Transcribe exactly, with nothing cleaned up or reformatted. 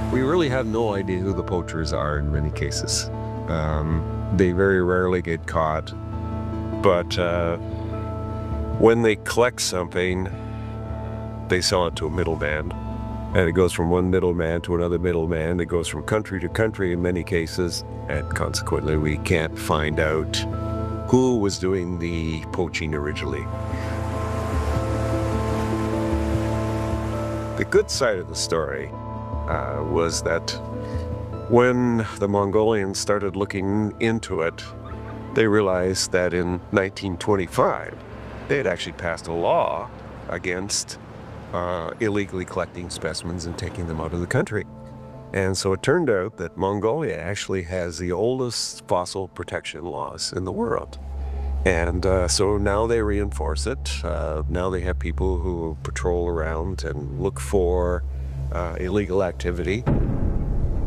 We really have no idea who the poachers are in many cases. Um, they very rarely get caught, but uh, when they collect something, they sell it to a middleman, and it goes from one middleman to another middleman. It goes from country to country in many cases, and consequently we can't find out who was doing the poaching originally. The good side of the story uh, was that when the Mongolians started looking into it, they realized that in nineteen twenty-five, they had actually passed a law against uh, illegally collecting specimens and taking them out of the country. And so it turned out that Mongolia actually has the oldest fossil protection laws in the world. And uh, so now they reinforce it. Uh, now they have people who patrol around and look for uh, illegal activity.